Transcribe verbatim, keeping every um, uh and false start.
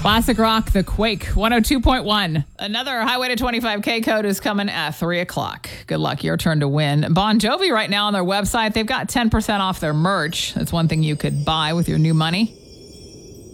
Classic Rock, The Quake, one oh two point one. Another Highway to twenty-five K code is coming at three o'clock. Good luck. Your turn to win. Bon Jovi right now on their website, they've got ten percent off their merch. That's one thing you could buy with your new money.